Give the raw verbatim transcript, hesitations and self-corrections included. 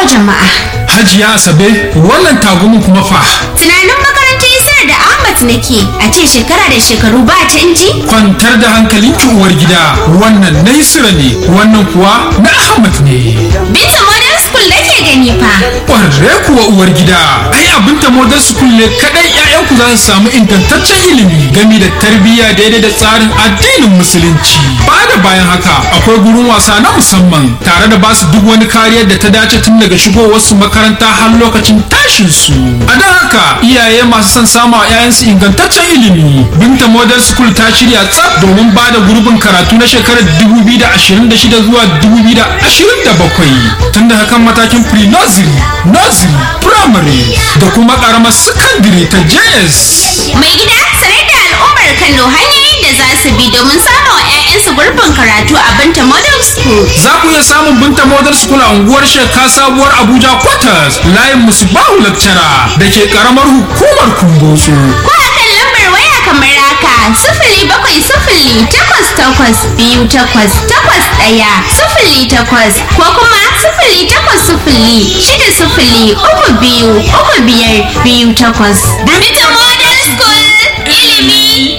jama'a. Hajiya Asabe, wannan tagumin kuma fa. Tunanin makarantar Isra da Ahmad nake, a ce shekara da shekaru ba canji? Kwantar da hankalinki uwar gida, wannan na Isra ne, wannan kuwa na Ahmad ne. Binta Modern School nake gani fa. Ƙwarre kuwa uwar gida, ai abin ta Modern School ne kaɗai 'ya'yanku za su samu ingantaccen ilimi game da tarbiyya daidai da tsarin addinin Musulunci. Ba da bayan haka, akwai gurin wasa na musamman tare da basu duk wani kariyar da ta dace tun daga shigowarsu makaranta har lokacin tashin su. A don haka iyaye masu son samu a 'ya'yansu ingantaccen ilimi. Binta Modern School ta shirya tsaf domin ba da gurbin karatu na shekarar dubu biyu da ashirin da shida zuwa dubu biyu da ashirin da bakwai. Tun daga kan matakin pre-nursery, nursery, primary da kuma karamar secondary ta J S. Mai gida sanar da al'ummar Kano hanyoyin da za su bi domin samun wa 'ya'yansu gurbin karatu a Binta Modern School. Za ku iya samun Binta Modern School a unguwar Sheka Sabuwar Abuja Quarters, layin Musbahu Lecturer da ke karamar hukumar Kumbotso. Ko a kan lambar waya kamar haka sifili bakwai sifili takwas takwas biyu takwas takwas ɗaya sifili takwas ko kuma sifili takwas sifili shida sifili uku biyu uku biyar biyu takwas. Binta Modern School ilimi